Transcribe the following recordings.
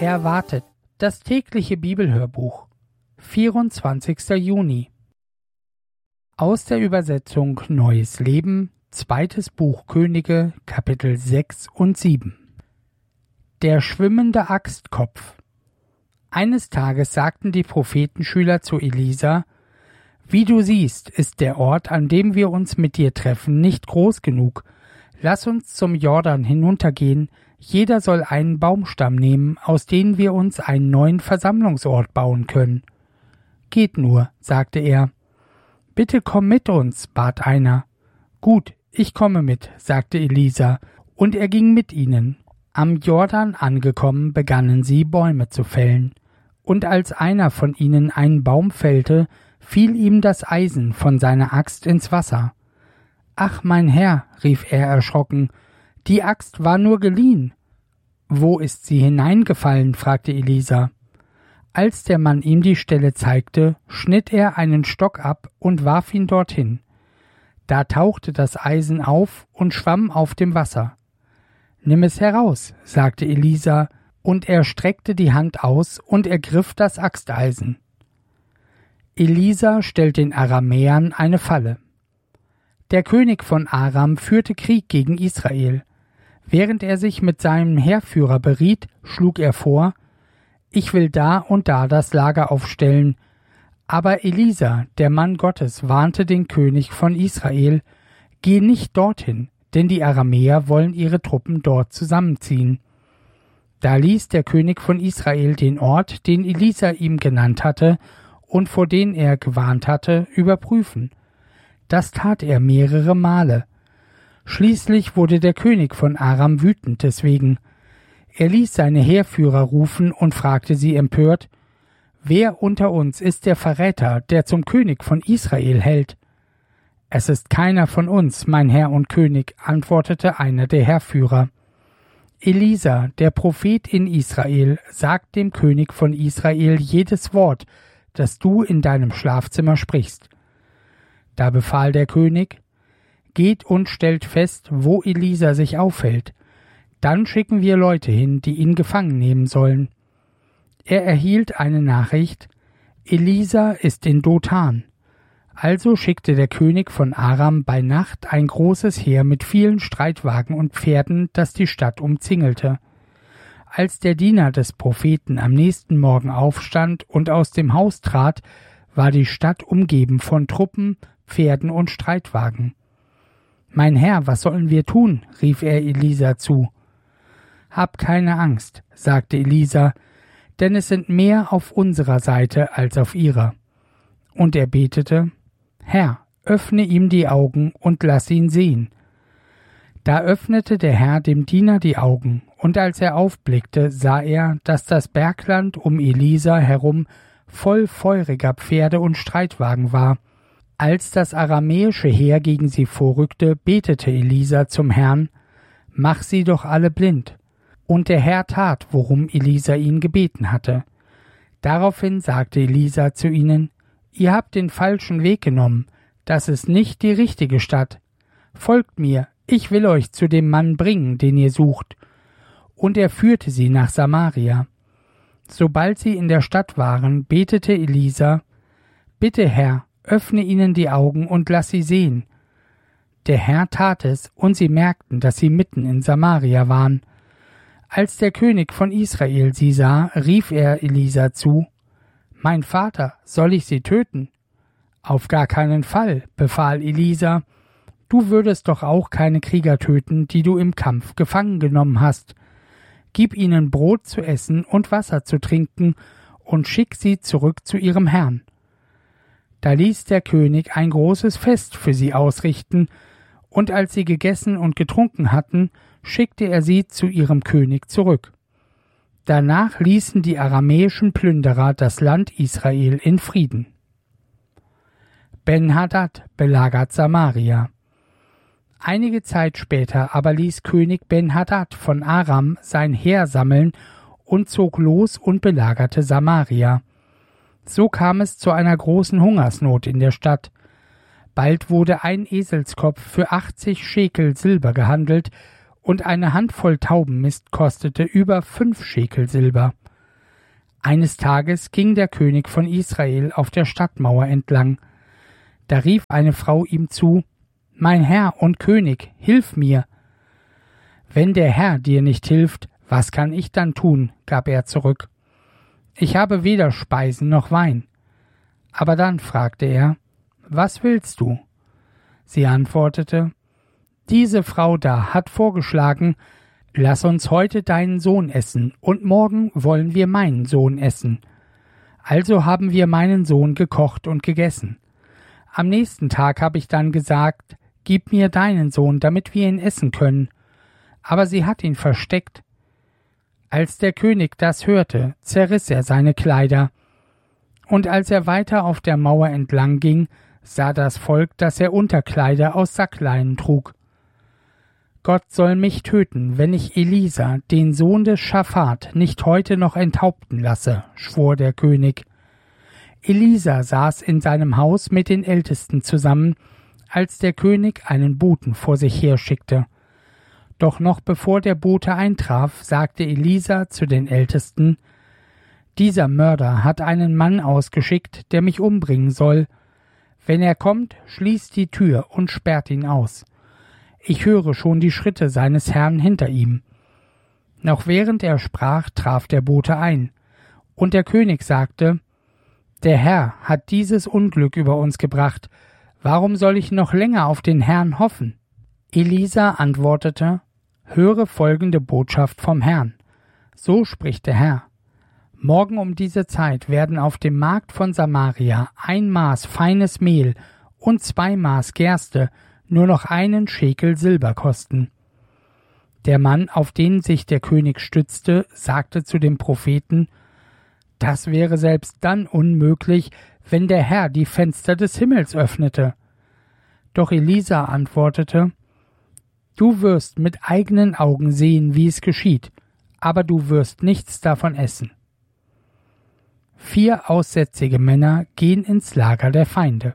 Erwartet, das tägliche Bibelhörbuch, 24. Juni. Aus der Übersetzung Neues Leben, 2. Buch Könige, Kapitel 6 und 7. Der schwimmende Axtkopf. Eines Tages sagten die Prophetenschüler zu Elisa: Wie du siehst, ist der Ort, an dem wir uns mit dir treffen, nicht groß genug. Lass uns zum Jordan hinuntergehen. Jeder soll einen Baumstamm nehmen, aus dem wir uns einen neuen Versammlungsort bauen können. Geht nur, sagte er. Bitte komm mit uns, bat einer. Gut, ich komme mit, sagte Elisa, und er ging mit ihnen. Am Jordan angekommen, begannen sie, Bäume zu fällen. Und als einer von ihnen einen Baum fällte, fiel ihm das Eisen von seiner Axt ins Wasser. »Ach, mein Herr«, rief er erschrocken, »die Axt war nur geliehen.« »Wo ist sie hineingefallen?« fragte Elisa. Als der Mann ihm die Stelle zeigte, schnitt er einen Stock ab und warf ihn dorthin. Da tauchte das Eisen auf und schwamm auf dem Wasser. »Nimm es heraus«, sagte Elisa, und er streckte die Hand aus und ergriff das Axteisen. Elisa stellt den Aramäern eine Falle. Der König von Aram führte Krieg gegen Israel. Während er sich mit seinem Heerführer beriet, schlug er vor: Ich will da und da das Lager aufstellen. Aber Elisa, der Mann Gottes, warnte den König von Israel: Geh nicht dorthin, denn die Aramäer wollen ihre Truppen dort zusammenziehen. Da ließ der König von Israel den Ort, den Elisa ihm genannt hatte und vor den er gewarnt hatte, überprüfen. Das tat er mehrere Male. Schließlich wurde der König von Aram wütend deswegen. Er ließ seine Heerführer rufen und fragte sie empört: Wer unter uns ist der Verräter, der zum König von Israel hält? Es ist keiner von uns, mein Herr und König, antwortete einer der Heerführer. Elisa, der Prophet in Israel, sagt dem König von Israel jedes Wort, das du in deinem Schlafzimmer sprichst. Da befahl der König: Geht und stellt fest, wo Elisa sich aufhält. Dann schicken wir Leute hin, die ihn gefangen nehmen sollen. Er erhielt eine Nachricht: Elisa ist in Dothan. Also schickte der König von Aram bei Nacht ein großes Heer mit vielen Streitwagen und Pferden, das die Stadt umzingelte. Als der Diener des Propheten am nächsten Morgen aufstand und aus dem Haus trat, war die Stadt umgeben von Truppen, Pferden und Streitwagen. »Mein Herr, was sollen wir tun?« rief er Elisa zu. »Hab keine Angst«, sagte Elisa, »denn es sind mehr auf unserer Seite als auf ihrer.« Und er betete: »Herr, öffne ihm die Augen und lass ihn sehen.« Da öffnete der Herr dem Diener die Augen, und als er aufblickte, sah er, dass das Bergland um Elisa herum voll feuriger Pferde und Streitwagen war. Als das aramäische Heer gegen sie vorrückte, betete Elisa zum Herrn: »Mach sie doch alle blind.« Und der Herr tat, worum Elisa ihn gebeten hatte. Daraufhin sagte Elisa zu ihnen: »Ihr habt den falschen Weg genommen. Das ist nicht die richtige Stadt. Folgt mir, ich will euch zu dem Mann bringen, den ihr sucht.« Und er führte sie nach Samaria. Sobald sie in der Stadt waren, betete Elisa: »Bitte, Herr, öffne ihnen die Augen und lass sie sehen.« Der Herr tat es, und sie merkten, dass sie mitten in Samaria waren. Als der König von Israel sie sah, rief er Elisa zu: »Mein Vater, soll ich sie töten?« »Auf gar keinen Fall«, befahl Elisa. »Du würdest doch auch keine Krieger töten, die du im Kampf gefangen genommen hast. Gib ihnen Brot zu essen und Wasser zu trinken und schick sie zurück zu ihrem Herrn.« Da ließ der König ein großes Fest für sie ausrichten, und als sie gegessen und getrunken hatten, schickte er sie zu ihrem König zurück. Danach ließen die aramäischen Plünderer das Land Israel in Frieden. Ben-Hadad belagert Samaria. Einige Zeit später aber ließ König Ben-Hadad von Aram sein Heer sammeln und zog los und belagerte Samaria. So kam es zu einer großen Hungersnot in der Stadt. Bald wurde ein Eselskopf für 80 Schekel Silber gehandelt, und eine Handvoll Taubenmist kostete über 5 Schekel Silber. Eines Tages ging der König von Israel auf der Stadtmauer entlang. Da rief eine Frau ihm zu: »Mein Herr und König, hilf mir!« »Wenn der Herr dir nicht hilft, was kann ich dann tun?« gab er zurück. »Ich habe weder Speisen noch Wein.« Aber dann fragte er: »Was willst du?« Sie antwortete: »Diese Frau da hat vorgeschlagen, lass uns heute deinen Sohn essen, und morgen wollen wir meinen Sohn essen. Also haben wir meinen Sohn gekocht und gegessen. Am nächsten Tag habe ich dann gesagt, gib mir deinen Sohn, damit wir ihn essen können. Aber sie hat ihn versteckt. Als der König das hörte, zerriss er seine Kleider. Und als er weiter auf der Mauer entlang ging, sah das Volk, dass er Unterkleider aus Sackleinen trug. Gott soll mich töten, wenn ich Elisa, den Sohn des Schaphat, nicht heute noch enthaupten lasse, schwor der König. Elisa saß in seinem Haus mit den Ältesten zusammen, als der König einen Boten vor sich herschickte. Doch noch bevor der Bote eintraf, sagte Elisa zu den Ältesten: »Dieser Mörder hat einen Mann ausgeschickt, der mich umbringen soll. Wenn er kommt, schließt die Tür und sperrt ihn aus. Ich höre schon die Schritte seines Herrn hinter ihm.« Noch während er sprach, traf der Bote ein. Und der König sagte: »Der Herr hat dieses Unglück über uns gebracht. Warum soll ich noch länger auf den Herrn hoffen?« Elisa antwortete: »Höre folgende Botschaft vom Herrn. So spricht der Herr: Morgen um diese Zeit werden auf dem Markt von Samaria 1 Maß feines Mehl und 2 Maß Gerste nur noch 1 Schekel Silber kosten.« Der Mann, auf den sich der König stützte, sagte zu dem Propheten: »Das wäre selbst dann unmöglich, wenn der Herr die Fenster des Himmels öffnete.« Doch Elisa antwortete: »Du wirst mit eigenen Augen sehen, wie es geschieht, aber du wirst nichts davon essen.« 4 aussätzige Männer gehen ins Lager der Feinde.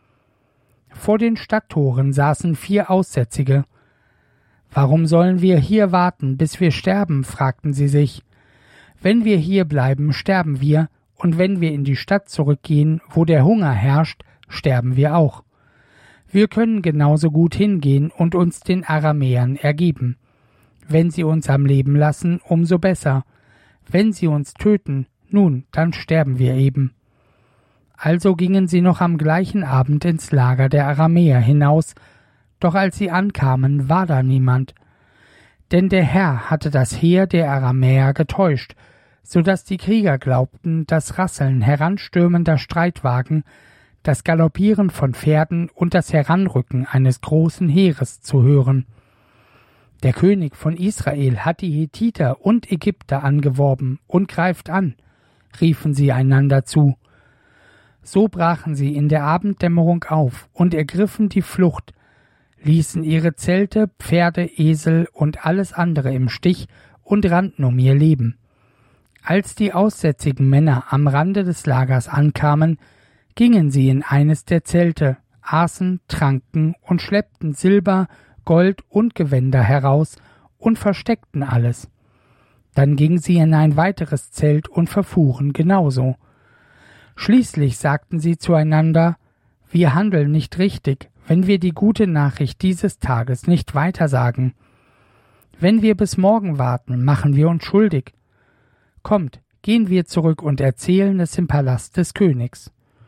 Vor den Stadttoren saßen 4 Aussätzige. »Warum sollen wir hier warten, bis wir sterben?« fragten sie sich. »Wenn wir hier bleiben, sterben wir, und wenn wir in die Stadt zurückgehen, wo der Hunger herrscht, sterben wir auch. Wir können genauso gut hingehen und uns den Aramäern ergeben. Wenn sie uns am Leben lassen, umso besser. Wenn sie uns töten, nun, dann sterben wir eben.« Also gingen sie noch am gleichen Abend ins Lager der Aramäer hinaus, doch als sie ankamen, war da niemand. Denn der Herr hatte das Heer der Aramäer getäuscht, so dass die Krieger glaubten, das Rasseln heranstürmender Streitwagen, das Galoppieren von Pferden und das Heranrücken eines großen Heeres zu hören. Der König von Israel hat die Hethiter und Ägypter angeworben und greift an, riefen sie einander zu. So brachen sie in der Abenddämmerung auf und ergriffen die Flucht, ließen ihre Zelte, Pferde, Esel und alles andere im Stich und rannten um ihr Leben. Als die aussätzigen Männer am Rande des Lagers ankamen, gingen sie in eines der Zelte, aßen, tranken und schleppten Silber, Gold und Gewänder heraus und versteckten alles. Dann gingen sie in ein weiteres Zelt und verfuhren genauso. Schließlich sagten sie zueinander: Wir handeln nicht richtig, wenn wir die gute Nachricht dieses Tages nicht weitersagen. Wenn wir bis morgen warten, machen wir uns schuldig. Kommt, gehen wir zurück und erzählen es im Palast des Königs.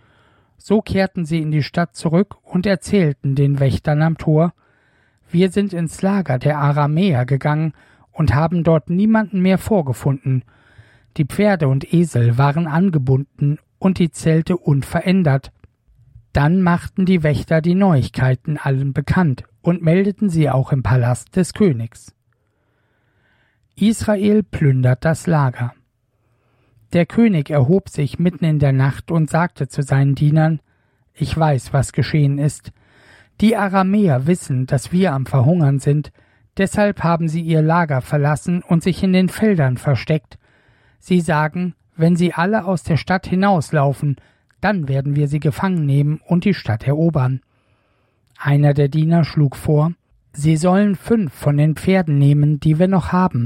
So kehrten sie in die Stadt zurück und erzählten den Wächtern am Tor: Wir sind ins Lager der Aramäer gegangen und haben dort niemanden mehr vorgefunden. Die Pferde und Esel waren angebunden und die Zelte unverändert. Dann machten die Wächter die Neuigkeiten allen bekannt und meldeten sie auch im Palast des Königs. Israel plündert das Lager. Der König erhob sich mitten in der Nacht und sagte zu seinen Dienern: Ich weiß, was geschehen ist. Die Aramäer wissen, dass wir am Verhungern sind, deshalb haben sie ihr Lager verlassen und sich in den Feldern versteckt. Sie sagen, wenn sie alle aus der Stadt hinauslaufen, dann werden wir sie gefangen nehmen und die Stadt erobern. Einer der Diener schlug vor: Sie sollen 5 von den Pferden nehmen, die wir noch haben.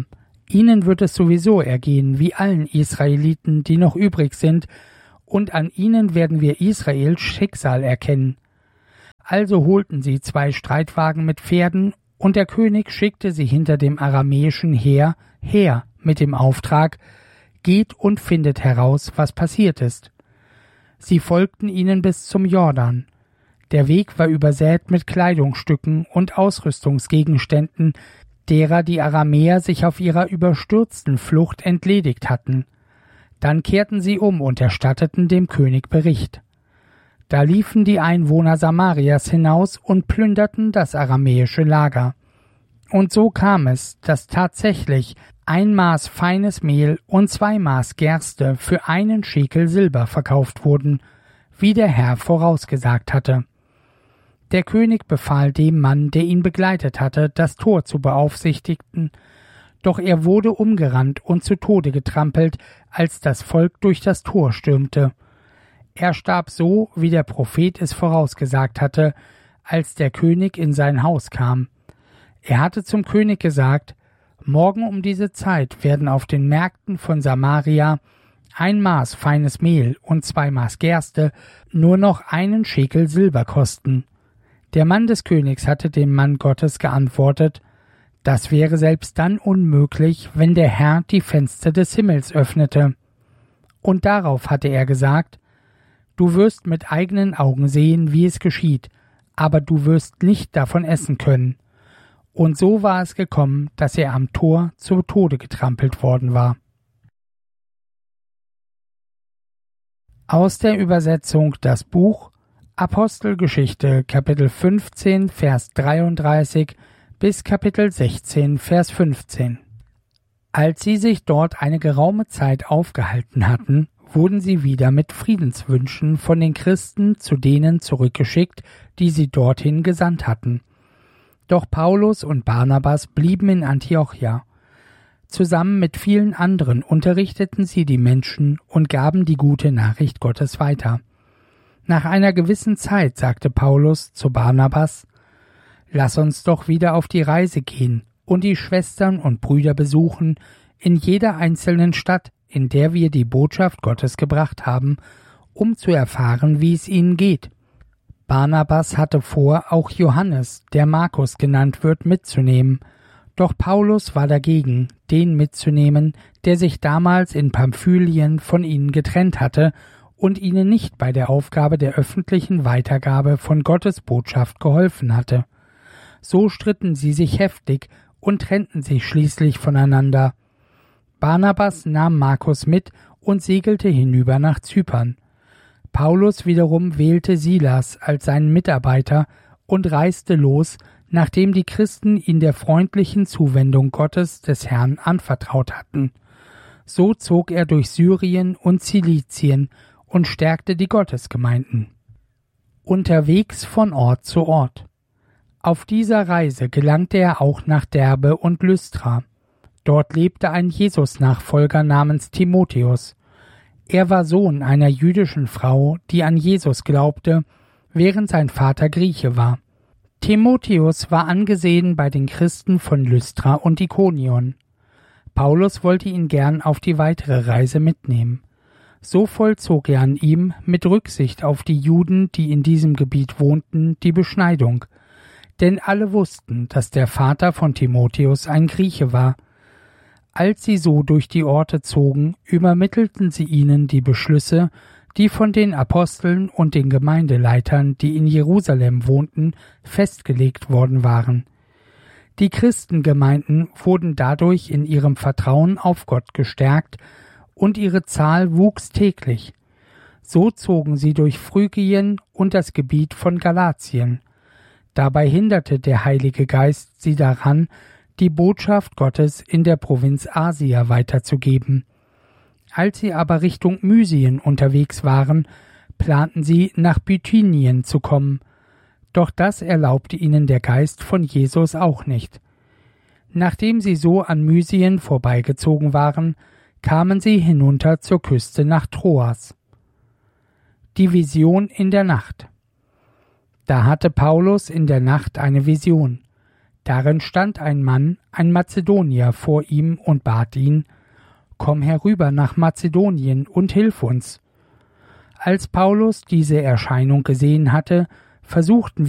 Ihnen wird es sowieso ergehen, wie allen Israeliten, die noch übrig sind, und an ihnen werden wir Israels Schicksal erkennen. Also holten sie 2 Streitwagen mit Pferden, und der König schickte sie hinter dem aramäischen Heer her mit dem Auftrag: Geht und findet heraus, was passiert ist. Sie folgten ihnen bis zum Jordan. Der Weg war übersät mit Kleidungsstücken und Ausrüstungsgegenständen, derer die Aramäer sich auf ihrer überstürzten Flucht entledigt hatten. Dann kehrten sie um und erstatteten dem König Bericht. Da liefen die Einwohner Samarias hinaus und plünderten das aramäische Lager. Und so kam es, dass tatsächlich 1 Maß feines Mehl und 2 Maß Gerste für 1 Schekel Silber verkauft wurden, wie der Herr vorausgesagt hatte. Der König befahl dem Mann, der ihn begleitet hatte, das Tor zu beaufsichtigen, doch er wurde umgerannt und zu Tode getrampelt, als das Volk durch das Tor stürmte. Er starb so, wie der Prophet es vorausgesagt hatte, als der König in sein Haus kam. Er hatte zum König gesagt: Morgen um diese Zeit werden auf den Märkten von Samaria 1 Maß feines Mehl und 2 Maß Gerste nur noch 1 Schekel Silber kosten. Der Mann des Königs hatte dem Mann Gottes geantwortet: Das wäre selbst dann unmöglich, wenn der Herr die Fenster des Himmels öffnete. Und darauf hatte er gesagt: Du wirst mit eigenen Augen sehen, wie es geschieht, aber du wirst nicht davon essen können. Und so war es gekommen, dass er am Tor zu Tode getrampelt worden war. Aus der Übersetzung das Buch Apostelgeschichte, Kapitel 15, Vers 33 bis Kapitel 16, Vers 15. Als sie sich dort eine geraume Zeit aufgehalten hatten, wurden sie wieder mit Friedenswünschen von den Christen zu denen zurückgeschickt, die sie dorthin gesandt hatten. Doch Paulus und Barnabas blieben in Antiochia. Zusammen mit vielen anderen unterrichteten sie die Menschen und gaben die gute Nachricht Gottes weiter. Nach einer gewissen Zeit sagte Paulus zu Barnabas: Lass uns doch wieder auf die Reise gehen und die Schwestern und Brüder besuchen in jeder einzelnen Stadt, in der wir die Botschaft Gottes gebracht haben, um zu erfahren, wie es ihnen geht. Barnabas hatte vor, auch Johannes, der Markus genannt wird, mitzunehmen, doch Paulus war dagegen, den mitzunehmen, der sich damals in Pamphylien von ihnen getrennt hatte und ihnen nicht bei der Aufgabe der öffentlichen Weitergabe von Gottes Botschaft geholfen hatte. So stritten sie sich heftig und trennten sich schließlich voneinander. Barnabas nahm Markus mit und segelte hinüber nach Zypern. Paulus wiederum wählte Silas als seinen Mitarbeiter und reiste los, nachdem die Christen ihn der freundlichen Zuwendung Gottes des Herrn anvertraut hatten. So zog er durch Syrien und Zilizien und stärkte die Gottesgemeinden. Unterwegs von Ort zu Ort. Auf dieser Reise gelangte er auch nach Derbe und Lystra. Dort lebte ein Jesus-Nachfolger namens Timotheus. Er war Sohn einer jüdischen Frau, die an Jesus glaubte, während sein Vater Grieche war. Timotheus war angesehen bei den Christen von Lystra und Ikonion. Paulus wollte ihn gern auf die weitere Reise mitnehmen. So vollzog er an ihm, mit Rücksicht auf die Juden, die in diesem Gebiet wohnten, die Beschneidung. Denn alle wussten, dass der Vater von Timotheus ein Grieche war. Als sie so durch die Orte zogen, übermittelten sie ihnen die Beschlüsse, die von den Aposteln und den Gemeindeleitern, die in Jerusalem wohnten, festgelegt worden waren. Die Christengemeinden wurden dadurch in ihrem Vertrauen auf Gott gestärkt, und ihre Zahl wuchs täglich. So zogen sie durch Phrygien und das Gebiet von Galatien. Dabei hinderte der Heilige Geist sie daran, die Botschaft Gottes in der Provinz Asia weiterzugeben. Als sie aber Richtung Mysien unterwegs waren, planten sie, nach Bithynien zu kommen. Doch das erlaubte ihnen der Geist von Jesus auch nicht. Nachdem sie so an Mysien vorbeigezogen waren, kamen sie hinunter zur Küste nach Troas. Die Vision in der Nacht. Da hatte Paulus in der Nacht eine Vision. Darin stand ein Mann, ein Mazedonier, vor ihm und bat ihn: Komm herüber nach Mazedonien und hilf uns. Als Paulus diese Erscheinung gesehen hatte, versuchten